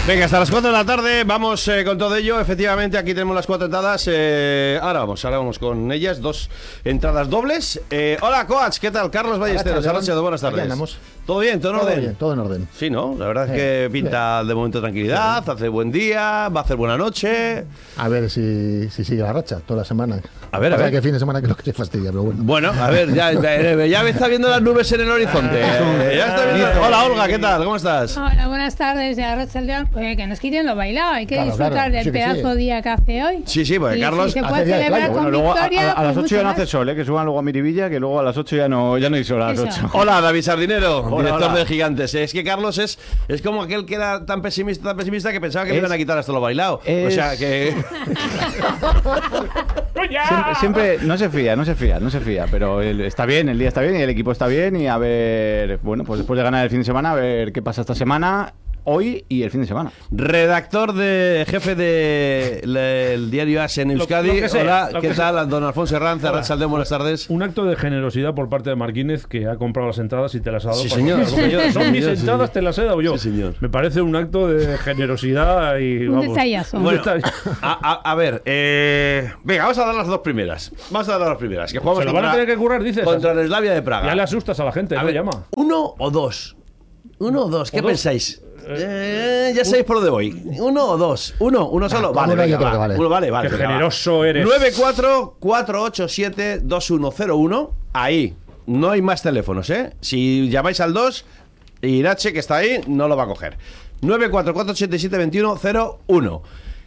Venga, hasta las 4 de la tarde vamos con todo ello. Efectivamente, aquí tenemos las 4 entradas. Ahora vamos con ellas. 2 entradas dobles. Hola, coach, ¿qué tal? Carlos Ballesteros, Arrachedo, buenas tardes. ¿Todo bien? ¿Todo en orden? Bien, todo en orden. Sí, ¿no? La verdad es que pinta de momento tranquilidad, hace buen día, va a hacer buena noche. A ver si sigue la racha toda la semana. A ver. Que fin de semana creo que se fastidia, pero bueno. Bueno, a ver, ya me está viendo las nubes en el horizonte. Ya está viendo. Hola, Olga, ¿qué tal? ¿Cómo estás? Hola, buenas tardes. De Arratsaldeon. Que nos quiten lo bailado. Hay que disfrutar del sí pedazo día que hace hoy. Sí, porque y Carlos... Si se puede celebrar con luego victoria, a las pues 8 ya no mucho hace sol, que suban luego a Miribilla, que luego a las 8 ya no hay sol a las 8. Hola, David Sardinero, director hola. de Gigantes. Es que Carlos es como aquel que era tan pesimista que pensaba que le iban a quitar hasta lo bailado. O sea, que... Siempre no se fía, pero está bien, el día está bien y el equipo está bien y a ver, bueno, pues después de ganar el fin de semana, a ver qué pasa esta semana, hoy y el fin de semana. Redactor jefe del diario AS en Euskadi. Hola, ¿qué tal? Don Alfonso Herranz, Arratsaldeon, buenas tardes. Un acto de generosidad por parte de Marquínez, que ha comprado las entradas y te las ha dado. Sí, señor. Son mis entradas, te las he dado yo. Sí, señor. Me parece un acto de generosidad y Un vamos, detallazo. Bueno, a ver, venga, vamos a dar las dos primeras. Que jugamos Se lo van a tener que currar, dices. contra el Slavia de Praga. Ya le asustas a la gente, A no ver, llama. ¿1 o 2? ¿Qué pensáis? Ya sabéis por dónde voy. ¿1 o 2? ¿Uno solo? Vale, uno yo venga, creo que vale. Uno, vale. Qué venga, generoso eres. 94-487-2101. Ahí. No hay más teléfonos, ¿eh? Si llamáis al 2, Irache, que está ahí, no lo va a coger. 94-487-2101.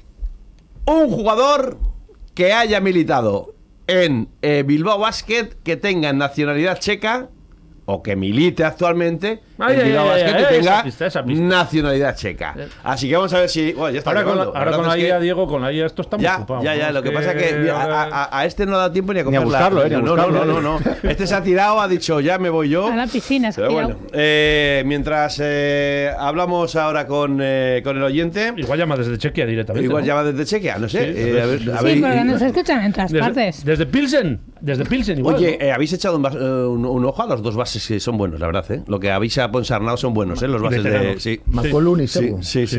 Un jugador que haya militado en Bilbao Basket, que tenga nacionalidad checa, o que milite actualmente en Bilbao Basket, que tenga esa pista. nacionalidad checa. Así que vamos a ver si... Bueno, ya está Ahora acabando. con la es que IA, Diego, con la IA esto está muy ocupado. Ya, lo que pasa es que mira, a este no da tiempo ni a coger buscarlo, No. Este se ha tirado, ha dicho, ya me voy yo. A la piscina, es Pero bueno, mientras hablamos ahora con el oyente... Igual llama desde Chequia directamente. Igual ¿no? llama desde Chequia, no sé. Sí, a ver, Sí, porque nos escuchan en todas partes. Desde Pilsen igual. Oye, ¿no? habéis echado un ojo a los dos bases que son buenos, la verdad, ¿eh? Lo que habéis a Ponsarnau son buenos, ¿eh? Los bases de... Sí. Macoluni, Sí.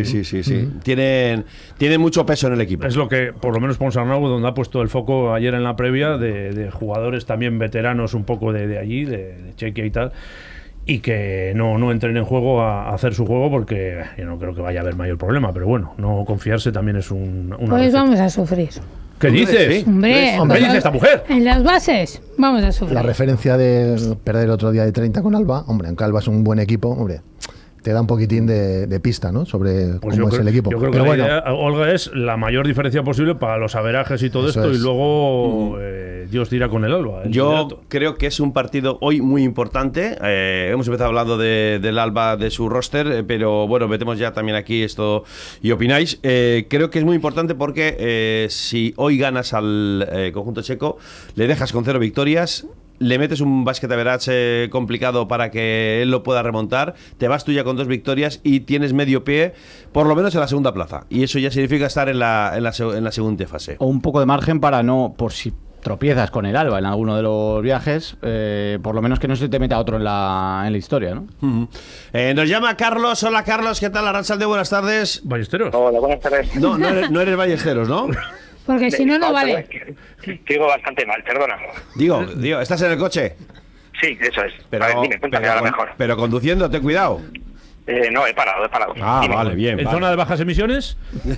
Tienen mucho peso en el equipo. Es lo que, por lo menos, Ponsarnau, donde ha puesto el foco ayer en la previa, de jugadores también veteranos un poco de allí, de Chequia y tal, y que no entren en juego a hacer su juego, porque yo no creo que vaya a haber mayor problema, pero bueno, no confiarse también es una Pues receta. vamos a sufrir. ¿Qué dices? sí. Hombre, ¿Qué dice esta mujer? En las bases vamos a sufrir. La referencia de perder el otro día de 30 con Alba, hombre, aunque Alba es un buen equipo, hombre, te da un poquitín de pista, ¿no? Sobre Pues cómo es el equipo. Yo creo Pero que bueno, la idea, Olga, es la mayor diferencia posible para los averajes y todo Eso esto, es. y luego Dios dirá con el Alba. el Yo liderato. creo que es un partido hoy muy importante. Hemos empezado hablando del Alba, de su roster, pero bueno, metemos ya también aquí esto y opináis. Creo que es muy importante porque si hoy ganas al conjunto checo, le dejas con 0 victorias. Le metes un basket average complicado para que él lo pueda remontar, te vas tú ya con 2 victorias y tienes medio pie, por lo menos en la segunda plaza. Y eso ya significa estar en la segunda fase. O un poco de margen para no, por si tropiezas con el Alba en alguno de los viajes, por lo menos que no se te meta otro en la historia, ¿no? Nos llama Carlos. Hola, Carlos, ¿qué tal? Arratsaldeon, buenas tardes. Ballesteros. Hola, buenas tardes. No eres Ballesteros, ¿no? Porque si no, no vale. Te digo bastante mal, perdona. Digo, ¿estás en el coche? Sí, eso es. Pero, A ver, dime, cuéntame ahora mejor. pero conduciendo, ten cuidado. No, he parado. Ah, Dime. vale, bien. ¿En vale. zona de bajas emisiones?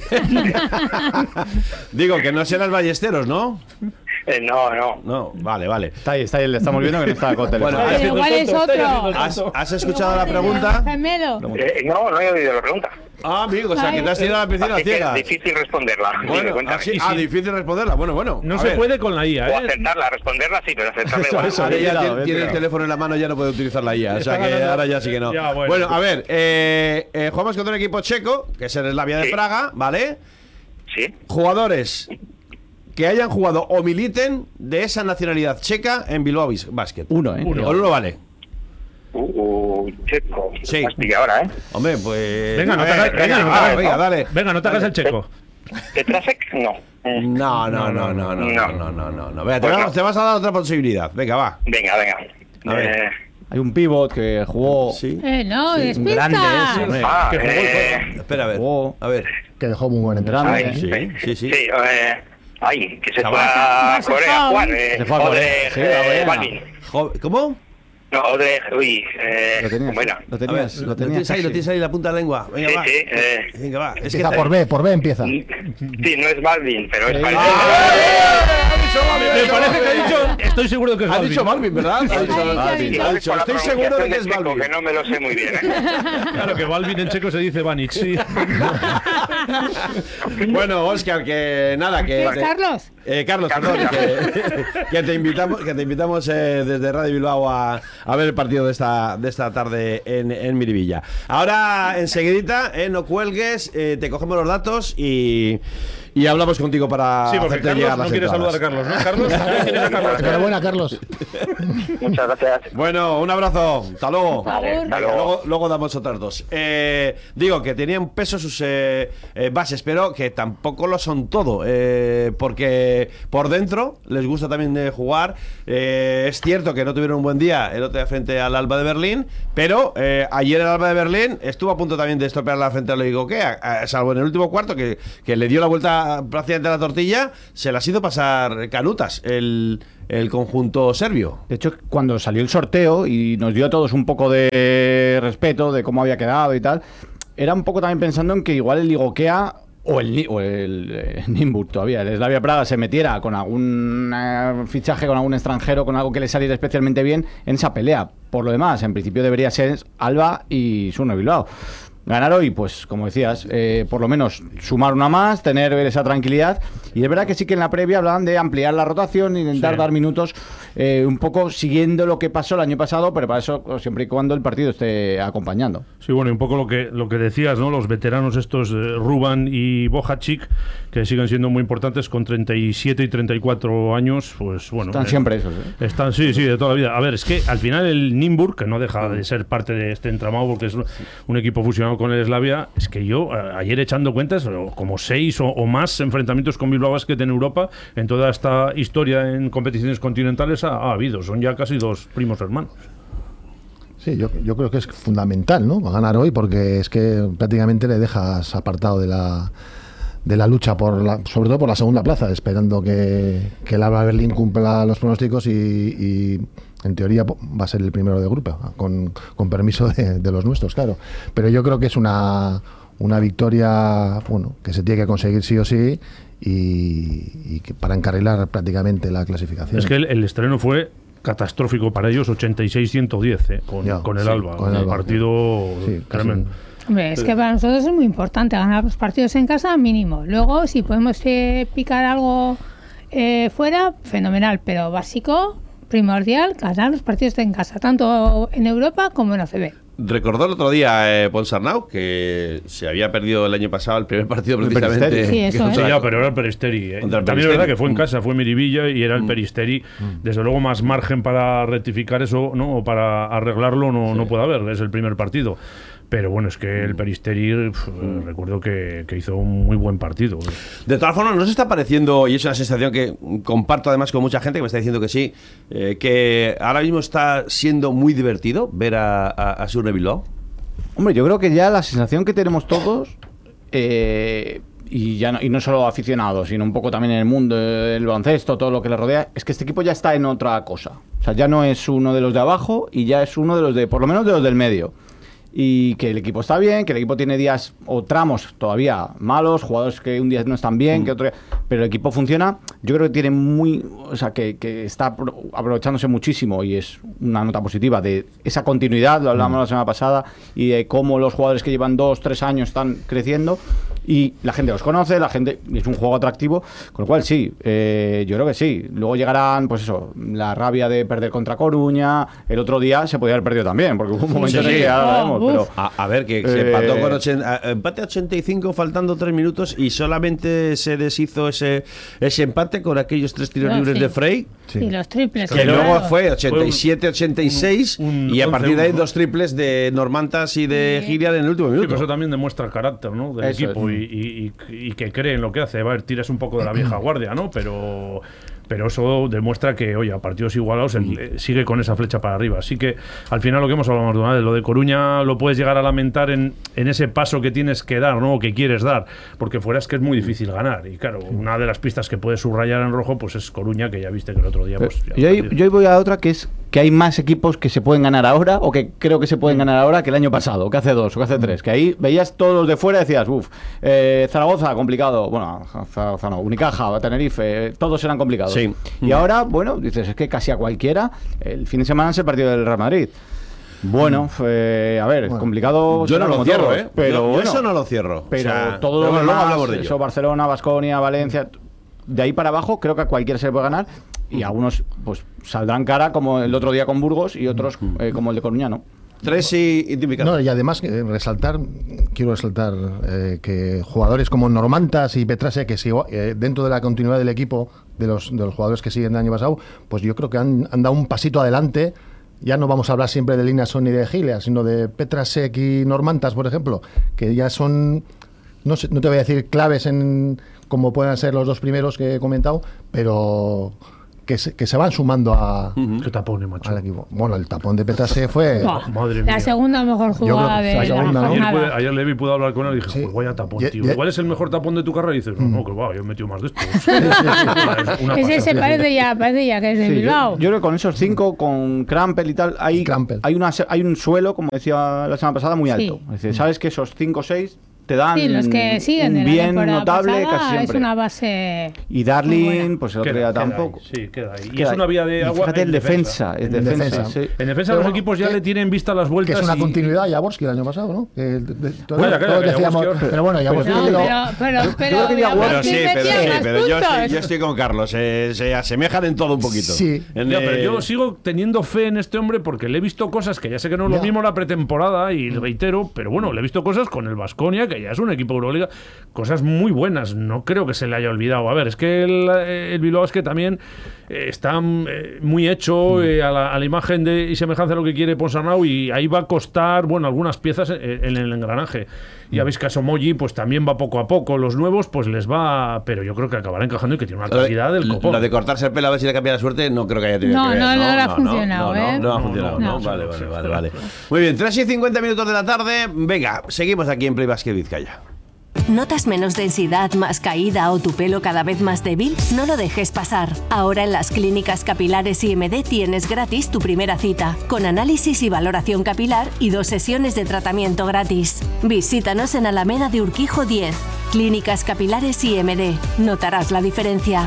Digo, que no serás Ballesteros, ¿no? No. No, vale. Está ahí, le estamos viendo que no está con teléfono. Bueno, Pero igual es otro. ¿Has escuchado la pregunta? Gemelo. No he oído la pregunta. Ah, amigo, o sea, que te has tirado a la piscina Así que ciega. es difícil responderla. Dime, Bueno, cuéntame. difícil responderla. Bueno. No a se ver. puede con la IA, O ¿eh? acertarla, responderla sí, pero acertarla igual. Eso, Ahora ya Bien tiene tirado. el teléfono en la mano, ya no puede utilizar la IA. O sea, que ganando. ahora ya sí que no. Ya, bueno. Bueno, a ver, jugamos contra un equipo checo, que es el Slavia de Sí. Praga, ¿vale? Sí. Jugadores que hayan jugado o militen de esa nacionalidad checa en Bilbao Basket. Uno, ¿eh? Uno. Con uno vale. Checo. Sí. Me has pillado ahora, ¿eh? Hombre, pues... Venga, no te A hagas- ver, venga, no te va, hagas- venga, dale. Venga, no te hagas el checo. ¿Tetrasek? No. No. Venga, No. te vas a dar otra posibilidad. Venga, va. Venga. A ver. Hay un pivot que jugó. Sí. No, Sí, despista. grande ese, hombre. Ah, que jugó Espera, a ver. Oh. A ver. Que dejó muy buen Grande. entrenador. Sí, sí. Ay, que se fue Chaval. a Corea a jugar. Se fue a Corea, sí, a Corea. Balvin. ¿Cómo? No, uy, Lo tenías. bueno. Lo A ver, tenías. lo tienes ahí, la punta de la lengua. Venga, Sí, va. sí, Venga, va. Es que Empieza por B empieza. Sí, no es Balvin, pero es Balvin. Me parece que ha dicho. Estoy seguro que es Ha Balvin. dicho Balvin, ¿verdad? Ha dicho Balvin. Balvin. Ha dicho, Por la estoy seguro de que es pronunciación checo, Balvin. que no me lo sé muy bien, Claro que Balvin en checo se dice Vanic, sí. Bueno, Óscar, que nada, que... ¿Es Carlos? Carlos, perdón, que te invitamos desde Radio Bilbao a ver el partido de esta tarde en Miribilla. Ahora, enseguidita, no cuelgues, te cogemos los datos y hablamos contigo para Sí, porque hacerte Carlos llegar no las quiere entradas. saludar a Carlos, ¿no? Carlos, ¿también quieres a Carlos? Enhorabuena, Carlos. Muchas gracias. Bueno, un abrazo, hasta luego. Vale, hasta Venga, luego. luego damos otras dos. Digo que tenían peso sus bases, pero que tampoco lo son todo, porque por dentro les gusta también jugar. Es cierto que no tuvieron un buen día el otro día frente al Alba de Berlín, pero ayer el Alba de Berlín estuvo a punto también de estropear la frente al Oikokea, salvo en el último cuarto que le dio la vuelta prácticamente a la tortilla, se las ha ido pasar canutas el conjunto serbio. De hecho, cuando salió el sorteo y nos dio a todos un poco de respeto de cómo había quedado y tal, era un poco también pensando en que igual el Ligokea o el Nymburk todavía, el Slavia Praga se metiera con algún fichaje, con algún extranjero, con algo que le saliera especialmente bien en esa pelea. Por lo demás, en principio debería ser Alba y Surne Bilbao. Ganar hoy, pues como decías, por lo menos sumar una más, tener esa tranquilidad. Y es verdad que sí que en la previa hablaban de ampliar la rotación, intentar dar minutos un poco siguiendo lo que pasó el año pasado, pero para eso siempre y cuando el partido esté acompañando. Sí, bueno, y un poco lo que decías, ¿no? Los veteranos estos, Ruban y Bojacic, que siguen siendo muy importantes con 37 y 34 años, pues bueno. Están siempre esos, Están, sí, de toda la vida. A ver, es que al final el Nymburk, que no deja de ser parte de este entramado, porque es un equipo fusionado con el Slavia, es que yo ayer echando cuentas, como 6 o más enfrentamientos con Bilbao Basket en Europa, en toda esta historia en competiciones continentales ha habido. Son ya casi 2 primos hermanos. Sí, yo creo que es fundamental, ¿no? Ganar hoy porque es que prácticamente le dejas apartado de la lucha sobre todo por la segunda plaza, esperando que el Alba Berlín cumpla los pronósticos y en teoría va a ser el primero de grupo, con permiso de los nuestros, claro. Pero yo creo que es una victoria, bueno, que se tiene que conseguir sí o sí y que para encarrilar prácticamente la clasificación. Es que el estreno fue catastrófico para ellos, 86-110 con el Alba. Con el Alba. Partido Sí, tremendo. Hombre, es que para nosotros es muy importante ganar los partidos en casa mínimo. Luego, si podemos picar algo fuera, fenomenal. Pero básico, primordial, ganar los partidos en casa, tanto en Europa como en ACB. Recordó el otro día Ponsarnau que se había perdido el año pasado el primer partido precisamente. Peristeri. Sí, eso Sí, es. ya, pero era el Peristeri. Contra el También Peristeri. es verdad que fue en casa, fue Miribilla y era el Peristeri. Desde luego, más margen para rectificar eso, ¿no? O para arreglarlo no puede haber. Es el primer partido. Pero bueno, es que el Peristeri, recuerdo que hizo un muy buen partido. De todas formas, ¿nos está pareciendo, y es una sensación que comparto además con mucha gente que me está diciendo que sí, que ahora mismo está siendo muy divertido ver a Surne Bilbao? Hombre, yo creo que ya la sensación que tenemos todos, y no solo aficionados, sino un poco también en el mundo del baloncesto, todo lo que le rodea, es que este equipo ya está en otra cosa. O sea, ya no es uno de los de abajo y ya es uno de los por lo menos de los del medio. Y que el equipo está bien, que el equipo tiene días o tramos todavía malos, jugadores que un día no están bien, que otro día, pero el equipo funciona. Yo creo que tiene que está aprovechándose muchísimo y es una nota positiva de esa continuidad, lo hablamos la semana pasada, y de cómo los jugadores que llevan 2-3 años están creciendo y la gente los conoce, la gente es un juego atractivo, con lo cual sí, yo creo que sí. Luego llegarán, pues eso, la rabia de perder contra Coruña. El otro día se podía haber perdido también, porque hubo un momento en el que ahora lo vemos. Pero, A ver, que se empató con empate a 85 faltando 3 minutos y solamente se deshizo ese empate con aquellos 3 tiros libres de Frey. Y los triples. Que claro. luego fue 87-86 y a partir de ahí 2 triples de Normantas y de Gilian en el último Sí, minuto. pero eso también demuestra el carácter, ¿no? Del Eso equipo y que cree en lo que hace. A ver, tiras un poco de la vieja guardia, ¿no? Pero pero eso demuestra que, oye, a partidos igualados sigue con esa flecha para arriba. Así que al final lo que hemos hablado más de una vez, lo de Coruña lo puedes llegar a lamentar en ese paso que tienes que dar, ¿no? O que quieres dar, porque fuera es que es muy difícil ganar. Y claro, una de las pistas que puedes subrayar en rojo pues es Coruña, que ya viste que el otro día pues, yo voy a otra, que es que hay más equipos que se pueden ganar ahora, o que creo que se pueden ganar ahora, que el año pasado, que hace 2 o que hace 3, que ahí veías todos los de fuera y decías, Zaragoza, complicado, bueno, Zaragoza no, Unicaja, Tenerife, todos eran complicados. Sí. Y ahora, bueno, dices, es que casi a cualquiera, el fin de semana es el partido del Real Madrid. Bueno, a ver, complicado. Yo no lo cierro, todos, pero yo bueno, eso no lo cierro. Pero o sea, todo lo luego demás, hablamos de ello. eso, Barcelona, Baskonia, Valencia, de ahí para abajo, creo que a cualquiera se le puede ganar. Y algunos pues saldrán cara, como el otro día con Burgos, y otros como el de Coruña, ¿no? 3 y Típica. No, y además quiero resaltar que jugadores como Normantas y Petrase, que dentro de la continuidad del equipo, de los jugadores que siguen del año pasado, pues yo creo que han dado un pasito adelante. Ya no vamos a hablar siempre de Linason ni de Gilia, sino de Petrasek y Normantas, por ejemplo, que ya son, no te voy a decir claves en como puedan ser los 2 primeros que he comentado, pero que se van sumando Qué tapón, macho. al equipo. Bueno, el tapón de Petrasek fue... Madre mía. La segunda mejor jugada creo que de la la segunda, ¿no? jornada. Ayer Levi pudo hablar con él y dije, Sí. pues vaya tapón, Y- tío. y- ¿Cuál es el mejor tapón de tu carrera? Y dices, no, que va, yo he metido más de estos. Ese se parece ya que es de Sí, Bilbao. yo creo que con esos 5, con Crampel y tal, Crampel. hay un suelo, como decía la semana pasada, muy Sí. alto. Es decir, sabes que esos 5 o 6 te dan Sí, los que siguen un de la bien temporada notable pasada casi siempre. es una base Y muy Darling, buena. pues el otro día tampoco. Ahí, sí, queda ahí. Y Queda es una ahí. vía de Y agua. fíjate, en el defensa. En defensa. Sí. En defensa Pero los equipos ya que- le tienen vista las Que vueltas. es una y- continuidad Jaworski el año pasado, ¿no? Calla, Todos que decíamos, Jaworski- pero bueno, Jaworski No, lo- pero creo que Jaworski Pero sí, metía más yo puntos. estoy con Carlos. Se asemejan en todo un poquito. Sí. Ya, pero yo sigo teniendo fe en este hombre porque le he visto cosas que ya sé que no es lo Ya. mismo la pretemporada y reitero, pero bueno, le he visto cosas con el Baskonia, que ya es un equipo de Euroliga, cosas muy buenas, no creo que se le haya olvidado. A ver, es que el Bilbao es que también está muy hecho a la imagen y semejanza de lo que quiere Ponsarnau, y ahí va a costar, bueno, algunas piezas en el engranaje. Ya veis que a Somoji pues también va poco a poco, los nuevos pues les va, pero yo creo que acabará encajando y que tiene una calidad del copón. Lo de cortarse el pelo a ver si le cambia la suerte, no creo que haya tenido No, que ver. no le ha funcionado, ¿eh? No ha funcionado, No. ¿no? Vale. Muy bien, 3 y 50 minutos de la tarde. Venga, seguimos aquí en Play Basket Vizcaya. ¿Notas menos densidad, más caída o tu pelo cada vez más débil? No lo dejes pasar. Ahora en las clínicas capilares IMD tienes gratis tu primera cita, con análisis y valoración capilar y 2 sesiones de tratamiento gratis. Visítanos en Alameda de Urquijo 10. Clínicas capilares IMD. Notarás la diferencia.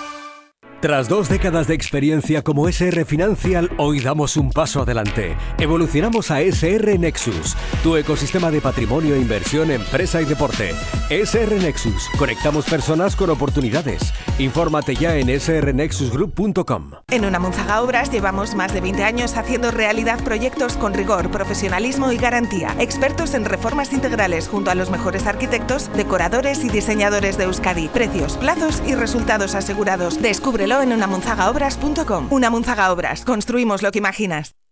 Tras 2 décadas de experiencia como SR Financial, hoy damos un paso adelante. Evolucionamos a SR Nexus, tu ecosistema de patrimonio, inversión, empresa y deporte. SR Nexus, conectamos personas con oportunidades. Infórmate ya en srnexusgroup.com. En Unamunzaga Obras llevamos más de 20 años haciendo realidad proyectos con rigor, profesionalismo y garantía. Expertos en reformas integrales junto a los mejores arquitectos, decoradores y diseñadores de Euskadi. Precios, plazos y resultados asegurados. Descúbrelo en unamunzagaobras.com. Unamunzaga Obras. Construimos lo que imaginas.